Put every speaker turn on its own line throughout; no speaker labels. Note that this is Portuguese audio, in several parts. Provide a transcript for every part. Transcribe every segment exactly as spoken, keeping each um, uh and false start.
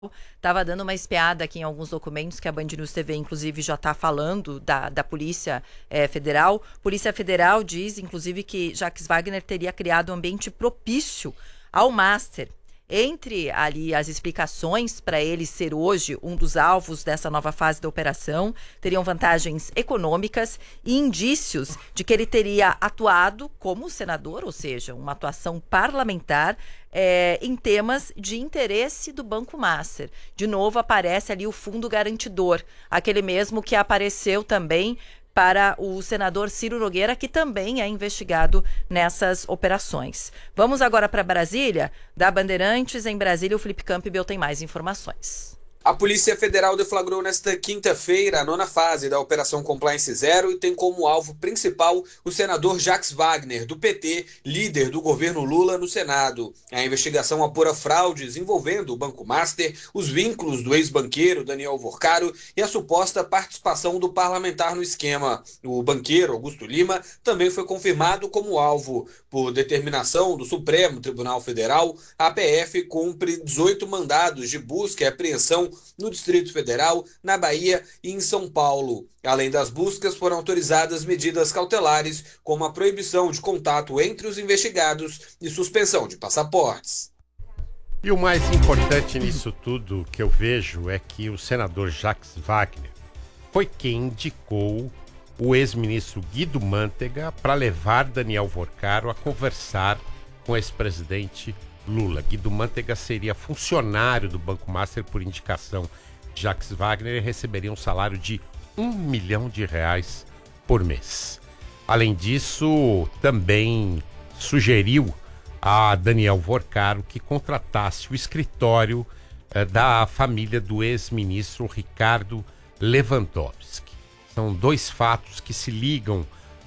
Estava dando uma espiada aqui em alguns documentos que a Band News T V, inclusive, já está falando da, da Polícia é, Federal. Polícia Federal diz, inclusive, que Jacques Wagner teria criado um ambiente propício ao Master. Entre ali as explicações para ele ser hoje um dos alvos dessa nova fase da operação, teriam vantagens econômicas e indícios de que ele teria atuado como senador, ou seja, uma atuação parlamentar é, em temas de interesse do Banco Master. De novo aparece ali o fundo garantidor, aquele mesmo que apareceu também para o senador Ciro Nogueira, que também é investigado nessas operações. Vamos agora para Brasília. Da Bandeirantes, em Brasília, o Felipe Campbell tem mais informações.
A Polícia Federal deflagrou nesta quinta-feira a nona fase da Operação Compliance Zero e tem como alvo principal o senador Jacques Wagner, do P T, líder do governo Lula no Senado. A investigação apura fraudes envolvendo o Banco Master, os vínculos do ex-banqueiro Daniel Vorcaro e a suposta participação do parlamentar no esquema. O banqueiro Augusto Lima também foi confirmado como alvo. Por determinação do Supremo Tribunal Federal, a P F cumpre dezoito mandados de busca e apreensão no Distrito Federal, na Bahia e em São Paulo. Além das buscas, foram autorizadas medidas cautelares, como a proibição de contato entre os investigados e suspensão de passaportes.
E o mais importante nisso tudo que eu vejo é que o senador Jacques Wagner foi quem indicou o ex-ministro Guido Mantega para levar Daniel Vorcaro a conversar com o ex-presidente Lula. Guido Mantega seria funcionário do Banco Master por indicação de Jacques Wagner e receberia um salário de um milhão de reais por mês. Além disso, também sugeriu a Daniel Vorcaro que contratasse o escritório eh, da família do ex-ministro Ricardo Lewandowski. São dois fatos que se ligam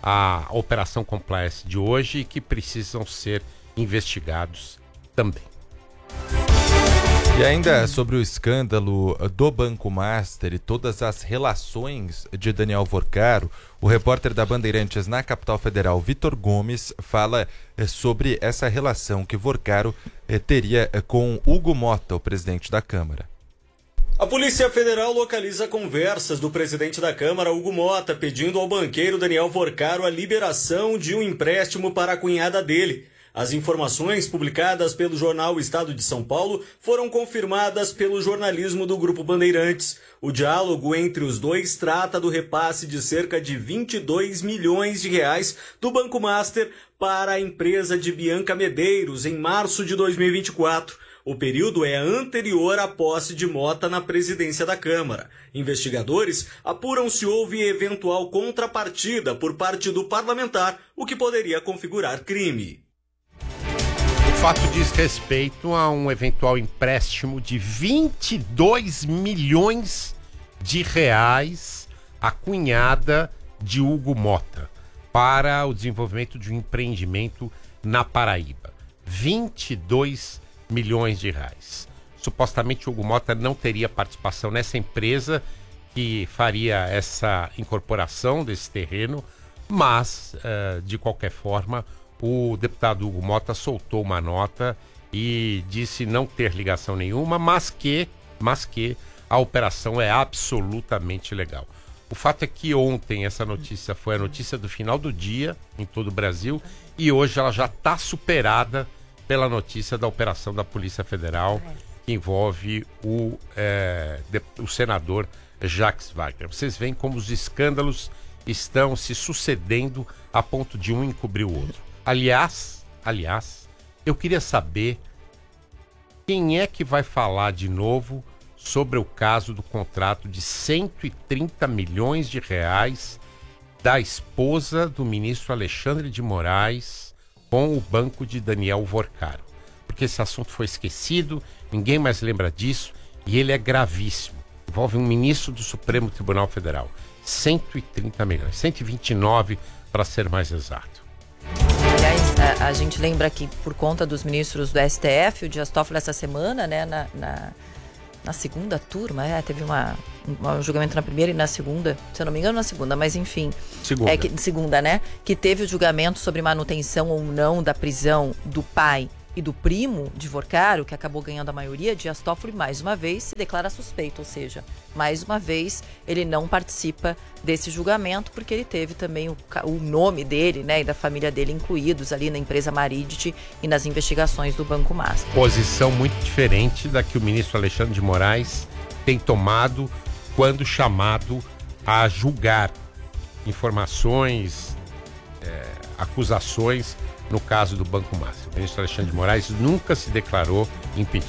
à Operação Compliance de hoje e que precisam ser investigados também.
E ainda sobre o escândalo do Banco Master e todas as relações de Daniel Vorcaro, o repórter da Bandeirantes na capital federal, Vitor Gomes, fala sobre essa relação que Vorcaro teria com Hugo Motta, o presidente da Câmara.
A Polícia Federal localiza conversas do presidente da Câmara, Hugo Motta, pedindo ao banqueiro Daniel Vorcaro a liberação de um empréstimo para a cunhada dele. As informações publicadas pelo jornal Estado de São Paulo foram confirmadas pelo jornalismo do Grupo Bandeirantes. O diálogo entre os dois trata do repasse de cerca de vinte e dois milhões de reais do Banco Master para a empresa de Bianca Medeiros em março de dois mil e vinte e quatro. O período é anterior à posse de Motta na presidência da Câmara. Investigadores apuram se houve eventual contrapartida por parte do parlamentar, o que poderia configurar crime.
O fato diz respeito a um eventual empréstimo de vinte e dois milhões de reais à cunhada de Hugo Motta para o desenvolvimento de um empreendimento na Paraíba. vinte e dois milhões de reais. Supostamente Hugo Motta não teria participação nessa empresa que faria essa incorporação desse terreno, mas, uh, de qualquer forma, o deputado Hugo Motta soltou uma nota e disse não ter ligação nenhuma, mas que, mas que a operação é absolutamente legal. O fato é que ontem essa notícia foi a notícia do final do dia em todo o Brasil e hoje ela já está superada pela notícia da operação da Polícia Federal que envolve o, é, de, o senador Jacques Wagner. Vocês veem como os escândalos estão se sucedendo a ponto de um encobrir o outro. Aliás, aliás, eu queria saber quem é que vai falar de novo sobre o caso do contrato de cento e trinta milhões de reais da esposa do ministro Alexandre de Moraes com o banco de Daniel Vorcaro. Porque esse assunto foi esquecido, ninguém mais lembra disso e ele é gravíssimo. Envolve um ministro do Supremo Tribunal Federal. cento e trinta milhões, cento e vinte e nove para ser mais exato.
Aliás, a, a gente lembra que por conta dos ministros do S T F, o Dias Toffoli essa semana, né, na, na, na segunda turma, é, teve uma, um julgamento na primeira e na segunda, se eu não me engano na segunda, mas enfim.
Segunda.
É que, segunda, né? Que teve o julgamento sobre manutenção ou não da prisão do pai e do primo de Vorcaro, que acabou ganhando a maioria, Dias Toffoli, mais uma vez, se declara suspeito, ou seja, mais uma vez ele não participa desse julgamento, porque ele teve também o, o nome dele, né, e da família dele incluídos ali na empresa Maridit e nas investigações do Banco Master.
Posição muito diferente da que o ministro Alexandre de Moraes tem tomado quando chamado a julgar informações, é, acusações no caso do Banco Master. O ministro Alexandre de Moraes nunca se declarou impedido.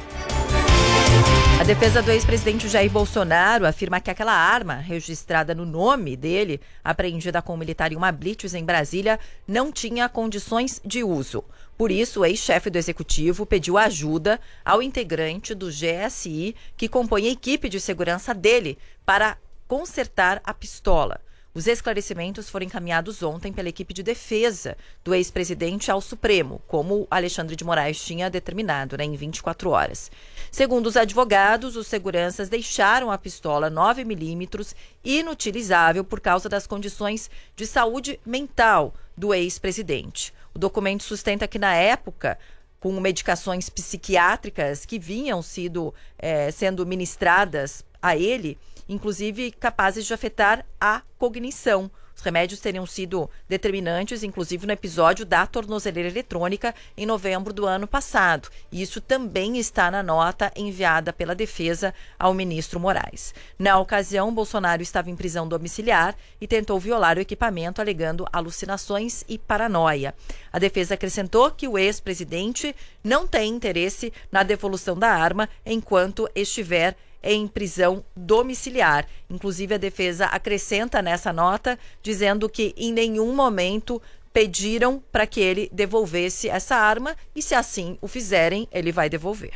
A defesa do ex-presidente Jair Bolsonaro afirma que aquela arma registrada no nome dele, apreendida com um militar em uma blitz em Brasília, não tinha condições de uso. Por isso, o ex-chefe do executivo pediu ajuda ao integrante do G S I, que compõe a equipe de segurança dele, para consertar a pistola. Os esclarecimentos foram encaminhados ontem pela equipe de defesa do ex-presidente ao Supremo, como Alexandre de Moraes tinha determinado, né, em vinte e quatro horas. Segundo os advogados, os seguranças deixaram a pistola nove milímetros inutilizável por causa das condições de saúde mental do ex-presidente. O documento sustenta que, na época, com medicações psiquiátricas que vinham sido, é, sendo ministradas a ele, inclusive capazes de afetar a cognição. Os remédios teriam sido determinantes, inclusive no episódio da tornozeleira eletrônica em novembro do ano passado. E isso também está na nota enviada pela defesa ao ministro Moraes. Na ocasião, Bolsonaro estava em prisão domiciliar e tentou violar o equipamento, alegando alucinações e paranoia. A defesa acrescentou que o ex-presidente não tem interesse na devolução da arma enquanto estiver em prisão domiciliar. Inclusive, a defesa acrescenta nessa nota, dizendo que em nenhum momento pediram para que ele devolvesse essa arma e, se assim o fizerem, ele vai devolver.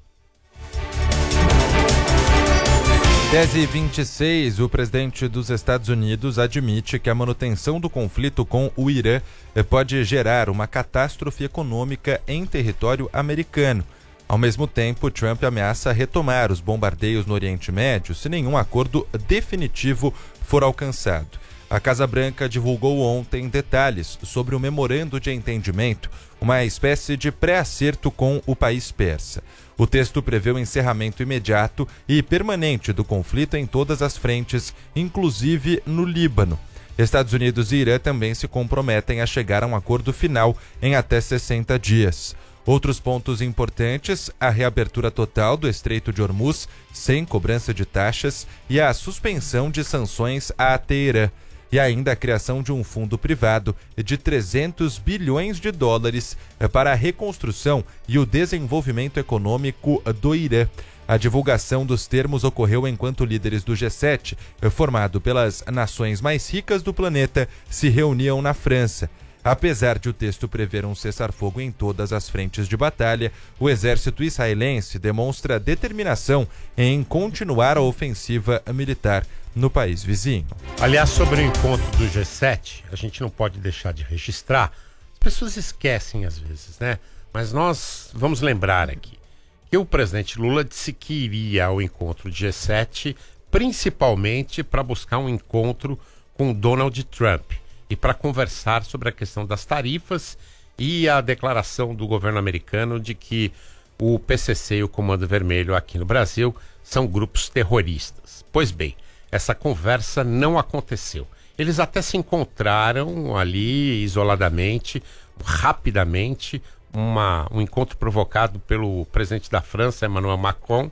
dez e vinte e seis, o presidente dos Estados Unidos admite que a manutenção do conflito com o Irã pode gerar uma catástrofe econômica em território americano. Ao mesmo tempo, Trump ameaça retomar os bombardeios no Oriente Médio se nenhum acordo definitivo for alcançado. A Casa Branca divulgou ontem detalhes sobre o memorando de entendimento, uma espécie de pré-acerto com o país persa. O texto prevê o encerramento imediato e permanente do conflito em todas as frentes, inclusive no Líbano. Estados Unidos e Irã também se comprometem a chegar a um acordo final em até sessenta dias. Outros pontos importantes: a reabertura total do Estreito de Hormuz, sem cobrança de taxas, e a suspensão de sanções a Teherã. E ainda a criação de um fundo privado de trezentos bilhões de dólares para a reconstrução e o desenvolvimento econômico do Irã. A divulgação dos termos ocorreu enquanto líderes do G sete, formado pelas nações mais ricas do planeta, se reuniam na França. Apesar de o texto prever um cessar-fogo em todas as frentes de batalha, o exército israelense demonstra determinação em continuar a ofensiva militar no país vizinho.
Aliás, sobre o encontro do G sete, a gente não pode deixar de registrar. As pessoas esquecem às vezes, né? Mas nós vamos lembrar aqui que o presidente Lula disse que iria ao encontro do G sete principalmente para buscar um encontro com Donald Trump e para conversar sobre a questão das tarifas e a declaração do governo americano de que o P C C e o Comando Vermelho aqui no Brasil são grupos terroristas. Pois bem, essa conversa não aconteceu. Eles até se encontraram ali isoladamente, rapidamente, uma, um encontro provocado pelo presidente da França, Emmanuel Macron,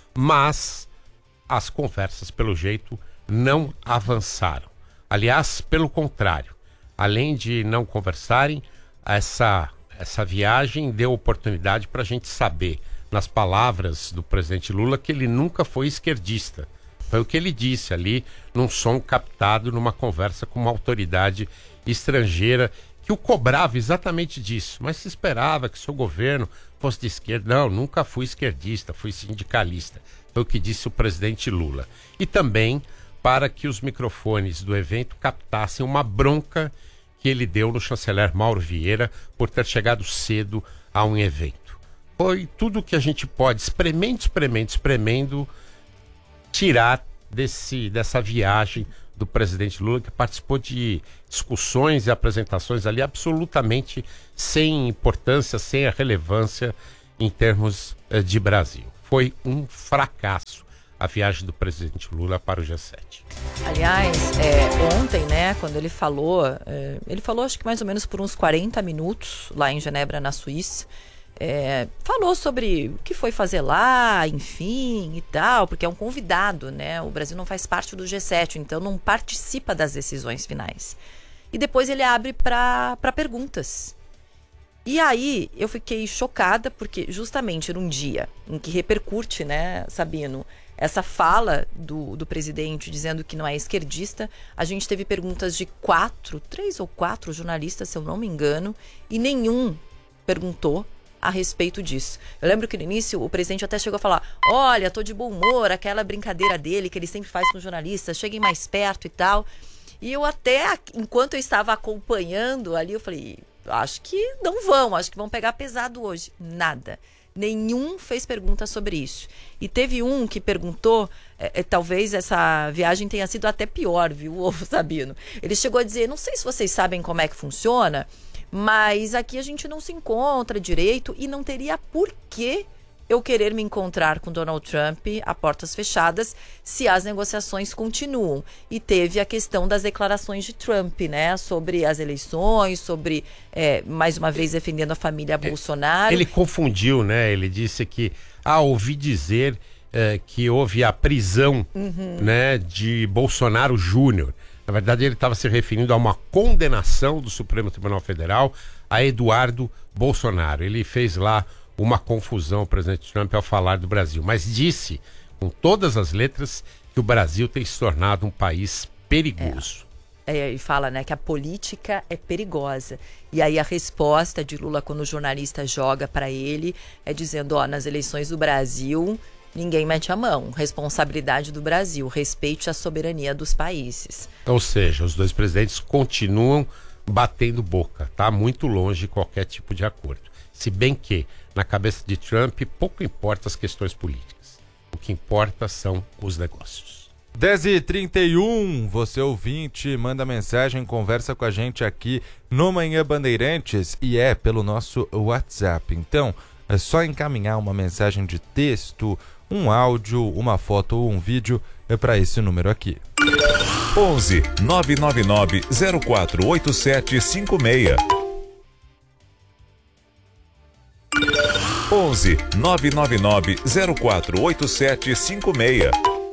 mas as conversas, pelo jeito, não avançaram. Aliás, pelo contrário, além de não conversarem, essa, essa viagem deu oportunidade para a gente saber, nas palavras do presidente Lula, que ele nunca foi esquerdista. Foi o que ele disse ali, num som captado numa conversa com uma autoridade estrangeira que o cobrava exatamente disso. Mas se esperava que seu governo fosse de esquerda. Não, nunca fui esquerdista, fui sindicalista. Foi o que disse o presidente Lula. E também para que os microfones do evento captassem uma bronca que ele deu no chanceler Mauro Vieira por ter chegado cedo a um evento. Foi tudo que a gente pode, espremendo, espremendo, espremendo, tirar desse, dessa viagem do presidente Lula, que participou de discussões e apresentações ali absolutamente sem importância, sem a relevância em termos eh, de Brasil. Foi um fracasso a viagem do presidente Lula para o G sete.
Aliás, é, ontem, né, quando ele falou, é, ele falou acho que mais ou menos por uns quarenta minutos lá em Genebra, na Suíça, é, falou sobre o que foi fazer lá, enfim, e tal, porque é um convidado, né, o Brasil não faz parte do G sete, então não participa das decisões finais. E depois ele abre para perguntas. E aí eu fiquei chocada, porque justamente num dia em que repercute, né, Sabino, essa fala do, do presidente dizendo que não é esquerdista, a gente teve perguntas de quatro, três ou quatro jornalistas, se eu não me engano, e nenhum perguntou a respeito disso. Eu lembro que no início o presidente até chegou a falar: olha, tô de bom humor, aquela brincadeira dele que ele sempre faz com os jornalistas, cheguem mais perto e tal. E eu até, enquanto eu estava acompanhando ali, eu falei, acho que não vão, acho que vão pegar pesado hoje. Nada. Nenhum fez pergunta sobre isso. E teve um que perguntou, é, é, talvez essa viagem tenha sido até pior, viu, Sabino? Ele chegou a dizer, não sei se vocês sabem como é que funciona, mas aqui a gente não se encontra direito e não teria por que eu querer me encontrar com Donald Trump a portas fechadas se as negociações continuam. E teve a questão das declarações de Trump, né, sobre as eleições, sobre, é, mais uma vez, defendendo a família Bolsonaro.
Ele confundiu, né? Ele disse que, ah, ouvi dizer é, que houve a prisão, uhum, né, de Bolsonaro Júnior. Na verdade, ele estava se referindo a uma condenação do Supremo Tribunal Federal a Eduardo Bolsonaro. Ele fez lá uma confusão, o presidente Trump, ao falar do Brasil, mas disse com todas as letras que o Brasil tem se tornado um país perigoso.
É, é, e fala, né, que a política é perigosa. E aí a resposta de Lula, quando o jornalista joga para ele, é dizendo, ó, nas eleições do Brasil, ninguém mete a mão. Responsabilidade do Brasil, respeite a soberania dos países.
Ou seja, os dois presidentes continuam batendo boca, tá? Muito longe de qualquer tipo de acordo. Se bem que, na cabeça de Trump, pouco importa as questões políticas. O que importa são os negócios.
dez e trinta e um, você ouvinte, manda mensagem, conversa com a gente aqui no Manhã Bandeirantes e é pelo nosso WhatsApp. Então, é só encaminhar uma mensagem de texto, um áudio, uma foto ou um vídeo é para esse número aqui.
onze nove nove nove zero quatro oito sete cinco seis. onze nove nove nove zero quatro oito sete cinco seis.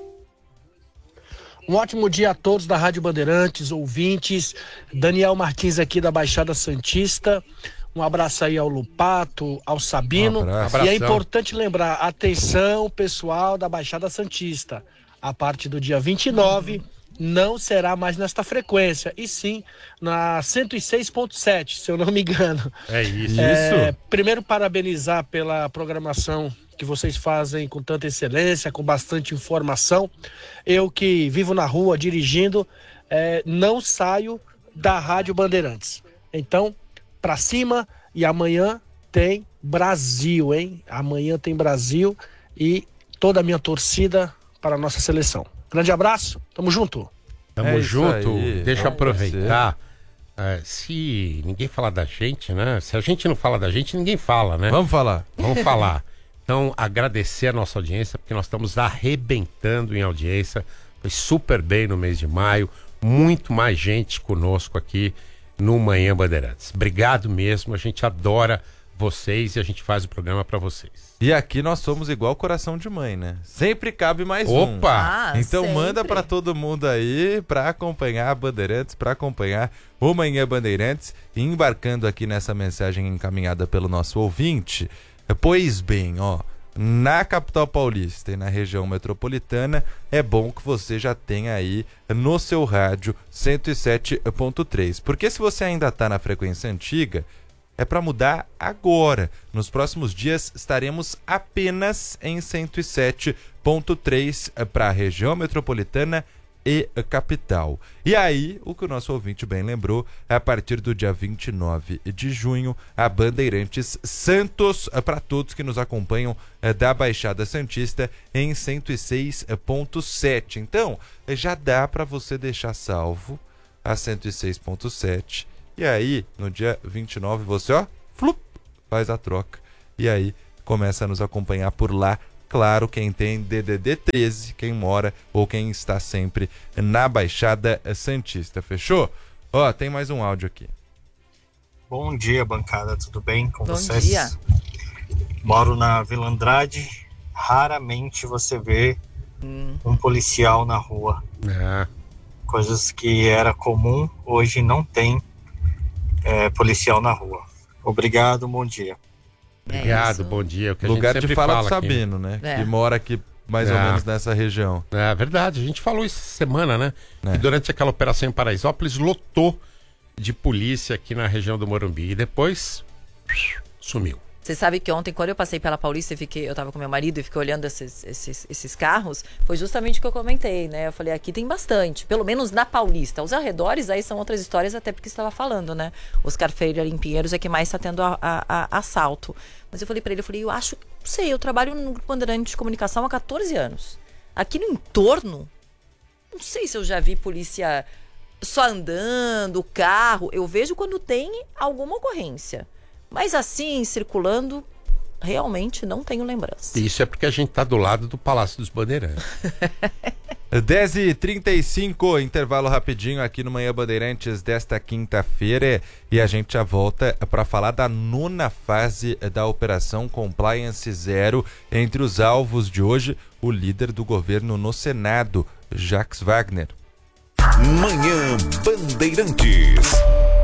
Um ótimo dia a todos da Rádio Bandeirantes, ouvintes. Daniel Martins aqui da Baixada Santista. Um abraço aí ao Lupato, ao Sabino.
Um abraço.
E é importante lembrar, atenção pessoal da Baixada Santista. A partir do dia vinte e nove, não será mais nesta frequência, e sim na cento e seis ponto sete, se eu não me engano.
É isso.
É, primeiro, parabenizar pela programação que vocês fazem com tanta excelência, com bastante informação. Eu que vivo na rua dirigindo, é, não saio da Rádio Bandeirantes. Então, pra cima, e amanhã tem Brasil, hein? Amanhã tem Brasil e toda a minha torcida para a nossa seleção. Grande abraço, tamo junto.
Tamo
É
junto.
aí,
Deixa eu
vamos
aproveitar. É, se ninguém falar da gente, né? Se a gente não fala da gente, ninguém fala, né?
Vamos falar.
Vamos falar. Então, agradecer a nossa audiência, porque nós estamos arrebentando em audiência. Foi super bem no mês de maio. Muito mais gente conosco aqui no Manhã Bandeirantes. Obrigado mesmo. A gente adora vocês e a gente faz o programa para vocês.
E aqui nós somos igual coração de mãe, né? Sempre cabe mais um.
Opa!
Ah,
Então
sempre.
manda para todo mundo aí para acompanhar a Bandeirantes, para acompanhar o Manhã Bandeirantes, e embarcando aqui nessa mensagem encaminhada pelo nosso ouvinte. Pois bem, ó, na capital paulista e na região metropolitana, é bom que você já tenha aí no seu rádio cento e sete ponto três. Porque se você ainda está na frequência antiga, é para mudar agora. Nos próximos dias estaremos apenas em cento e sete ponto três para a região metropolitana e capital. E aí, o que o nosso ouvinte bem lembrou, a partir do dia vinte e nove de junho, a Bandeirantes Santos, para todos que nos acompanham é, da Baixada Santista, em cento e seis ponto sete. Então, já dá para você deixar salvo a cento e seis ponto sete. E aí, no dia vinte e nove, você, ó, flup, faz a troca. E aí, começa a nos acompanhar por lá. Claro, quem tem D D D treze, quem mora ou quem está sempre na Baixada Santista. Fechou? Ó, tem mais um áudio aqui.
Bom dia, bancada. Tudo bem com
Bom
vocês?
dia.
Moro na Vila Andrade. Raramente você vê hum. um policial na rua.
É.
Coisas que era comum, hoje não tem é, policial na rua. Obrigado, bom dia.
Obrigado,
é
bom dia. O que a
Lugar
gente
de
sempre
fala
fala
do Sabino, aqui, né?
É.
Que mora aqui mais
é.
ou menos nessa região.
É verdade, a gente falou isso semana, né?
É.
E durante aquela operação em Paraisópolis, lotou de polícia aqui na região do Morumbi. E depois, sumiu.
Você sabe que ontem, quando eu passei pela Paulista, eu, fiquei, eu tava com meu marido e fiquei olhando esses, esses, esses carros, foi justamente o que eu comentei, né? Eu falei, aqui tem bastante, pelo menos na Paulista. Os arredores aí são outras histórias, até porque você estava falando, né? Oscar Freire ali em Pinheiros é que mais está tendo a, a, a, assalto. Mas eu falei para ele, eu falei, eu acho, não sei, eu trabalho no Grupo Bandeirante de Comunicação há quatorze anos. Aqui no entorno, não sei se eu já vi polícia só andando, carro. Eu vejo quando tem alguma ocorrência. Mas assim, circulando, realmente não tenho lembrança.
Isso é porque a gente tá do lado do Palácio dos Bandeirantes.
dez e trinta e cinco, intervalo rapidinho aqui no Manhã Bandeirantes desta quinta-feira. E a gente já volta para falar da nona fase da Operação Compliance Zero. Entre os alvos de hoje, o líder do governo no Senado, Jacques Wagner.
Manhã Bandeirantes.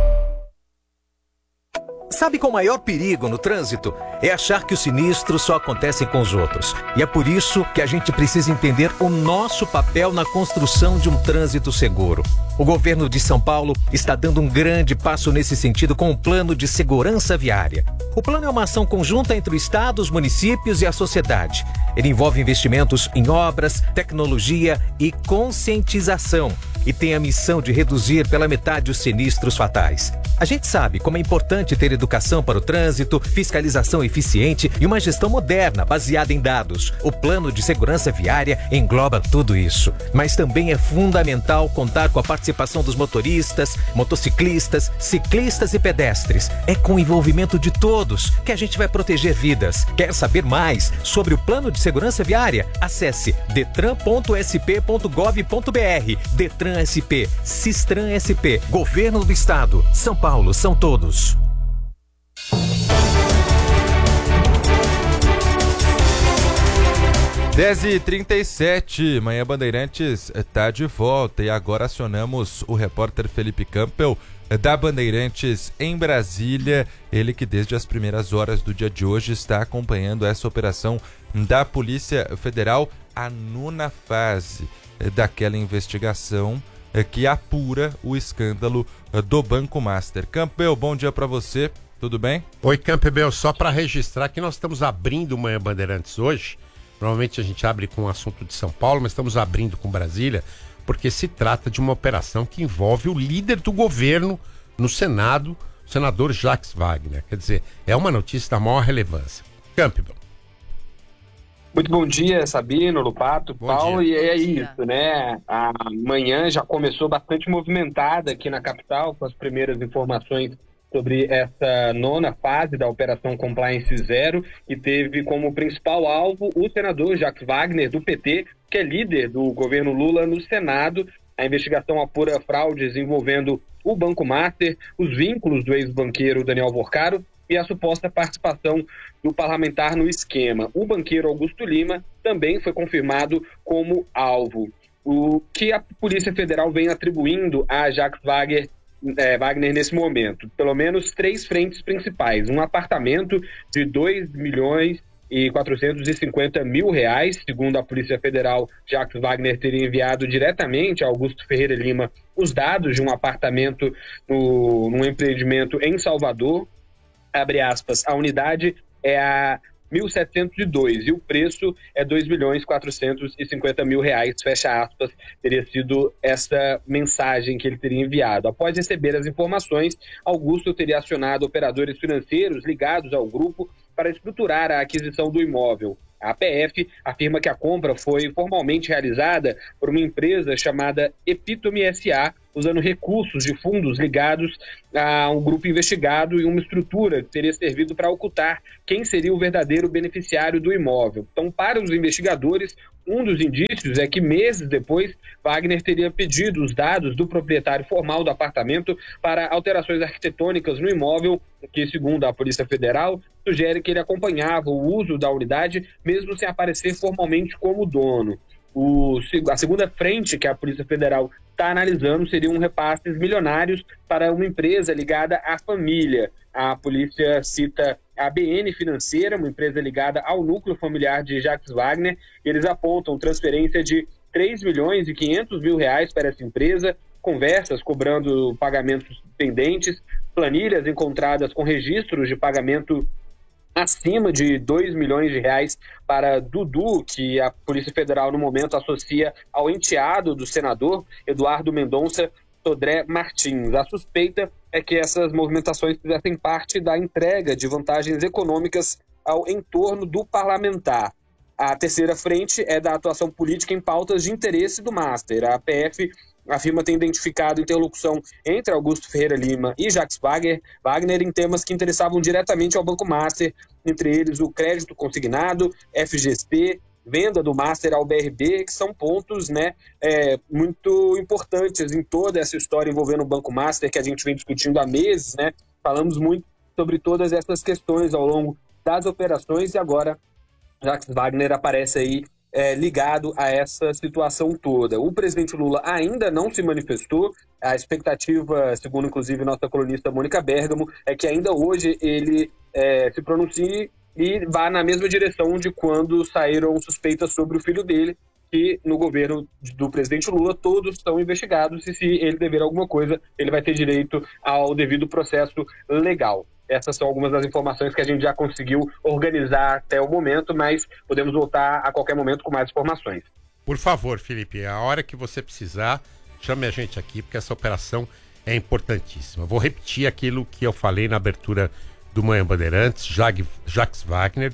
Sabe qual o maior perigo no trânsito? É achar que os sinistros só acontecem com os outros. E é por isso que a gente precisa entender o nosso papel na construção de um trânsito seguro. O governo de São Paulo está dando um grande passo nesse sentido com o Plano de Segurança Viária. O plano é uma ação conjunta entre o Estado, os municípios e a sociedade. Ele envolve investimentos em obras, tecnologia e conscientização. E tem a missão de reduzir pela metade os sinistros fatais. A gente sabe como é importante ter educação para o trânsito, fiscalização eficiente e uma gestão moderna baseada em dados. O Plano de Segurança Viária engloba tudo isso. Mas também é fundamental contar com a participação dos motoristas, motociclistas, ciclistas e pedestres. É com o envolvimento de todos que a gente vai proteger vidas. Quer saber mais sobre o Plano de Segurança Viária? Acesse detran ponto s p ponto gov ponto b r. Detran S P, Sistran S P, Governo do Estado, São Paulo, são todos.
dez e trinta e sete, Manhã Bandeirantes está de volta e agora acionamos o repórter Felipe Campbell da Bandeirantes em Brasília. Ele que desde as primeiras horas do dia de hoje está acompanhando essa operação da Polícia Federal, a nona fase daquela investigação que apura o escândalo do Banco Master. Campbell, bom dia para você, tudo bem?
Oi, Campbell, só para registrar que nós estamos abrindo o Manhã Bandeirantes hoje. Normalmente a gente abre com o assunto de São Paulo, mas estamos abrindo com Brasília, porque se trata de uma operação que envolve o líder do governo no Senado, o senador Jacques Wagner. Quer dizer, é uma notícia da maior relevância. Campbell.
Muito bom dia, Sabino, Lupato,
Bom
Paulo,
dia.
e é
Bom dia.
isso, né? A manhã já começou bastante movimentada aqui na capital, com as primeiras informações sobre essa nona fase da Operação Compliance Zero, que teve como principal alvo o senador Jacques Wagner, do P T, que é líder do governo Lula no Senado. A investigação apura fraudes envolvendo o Banco Master, os vínculos do ex-banqueiro Daniel Vorcaro e a suposta participação do parlamentar no esquema. O banqueiro Augusto Lima também foi confirmado como alvo. O que a Polícia Federal vem atribuindo a Jacques Wagner, é, Wagner nesse momento? Pelo menos três frentes principais. Um apartamento de dois milhões e quatrocentos e cinquenta mil reais, segundo a Polícia Federal, Jacques Wagner teria enviado diretamente a Augusto Ferreira Lima os dados de um apartamento no, num empreendimento em Salvador. Abre aspas, a unidade é a
mil setecentos e dois e o preço é dois milhões quatrocentos e cinquenta mil reais, fecha aspas, teria sido essa mensagem que ele teria enviado. Após receber as informações, Augusto teria acionado operadores financeiros ligados ao grupo para estruturar a aquisição do imóvel. A A P F afirma que a compra foi formalmente realizada por uma empresa chamada Epítome S A, usando recursos de fundos ligados a um grupo investigado e uma estrutura que teria servido para ocultar quem seria o verdadeiro beneficiário do imóvel. Então, para os investigadores, um dos indícios é que meses depois, Wagner teria pedido os dados do proprietário formal do apartamento para alterações arquitetônicas no imóvel, que, segundo a Polícia Federal, sugere que ele acompanhava o uso da unidade, mesmo sem aparecer formalmente como dono. O, a segunda frente que a Polícia Federal está analisando seriam repasses milionários para uma empresa ligada à família. A polícia cita a B N Financeira, uma empresa ligada ao núcleo familiar de Jacques Wagner. Eles apontam transferência de três milhões e quinhentos mil reais para essa empresa, conversas cobrando pagamentos pendentes, planilhas encontradas com registros de pagamento acima de dois milhões de reais para Dudu, que a Polícia Federal no momento associa ao enteado do senador Eduardo Mendonça Sodré Martins. A suspeita é que essas movimentações fizessem parte da entrega de vantagens econômicas ao entorno do parlamentar. A terceira frente é da atuação política em pautas de interesse do Master. A A P F afirma ter identificado interlocução entre Augusto Ferreira Lima e Jacques Wagner, Wagner em temas que interessavam diretamente ao Banco Master, entre eles o crédito consignado, F G C, venda do Master ao B R B, que são pontos, né, é, muito importantes em toda essa história envolvendo o Banco Master, que a gente vem discutindo há meses, né? Falamos muito sobre todas essas questões ao longo das operações e agora Jacques Wagner aparece aí É, ligado a essa situação toda. O presidente Lula ainda não se manifestou. A expectativa, segundo inclusive nossa colunista Mônica Bergamo, é que ainda hoje ele é, se pronuncie e vá na mesma direção de quando saíram suspeitas sobre o filho dele, que no governo do presidente Lula todos são investigados e se ele dever alguma coisa, ele vai ter direito ao devido processo legal. Essas são algumas das informações que a gente já conseguiu organizar até o momento, mas podemos voltar a qualquer momento com mais informações.
Por favor, Felipe, a hora que você precisar, chame a gente aqui, porque essa operação é importantíssima. Vou repetir aquilo que eu falei na abertura do Manhã Bandeirantes. Jacques Wagner,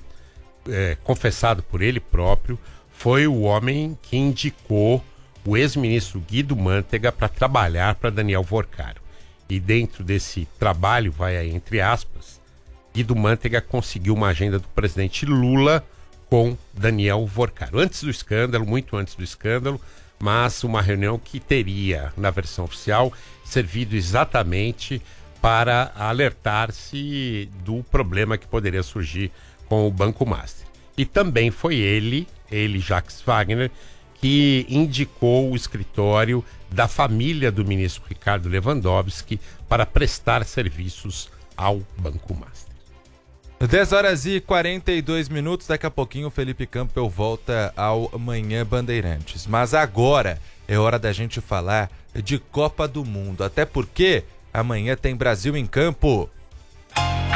é, confessado por ele próprio, foi o homem que indicou o ex-ministro Guido Mantega para trabalhar para Daniel Vorcaro. E dentro desse trabalho, vai aí entre aspas, Guido Mantega conseguiu uma agenda do presidente Lula com Daniel Vorcaro. Antes do escândalo, muito antes do escândalo, mas uma reunião que teria, na versão oficial, servido exatamente para alertar-se do problema que poderia surgir com o Banco Master. E também foi ele, ele, Jacques Wagner, que indicou o escritório da família do ministro Ricardo Lewandowski para prestar serviços ao Banco Master.
dez horas e quarenta e dois minutos, daqui a pouquinho o Felipe Campbell volta ao Manhã Bandeirantes. Mas agora é hora da gente falar de Copa do Mundo, até porque amanhã tem Brasil em campo.